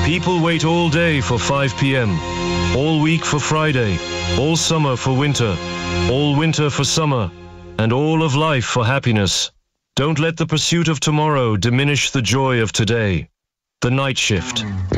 People wait all day for 5 p.m., all week for Friday, all summer for winter, all winter for summer, and all of life for happiness. Don't let the pursuit of tomorrow diminish the joy of today. The Night Shift.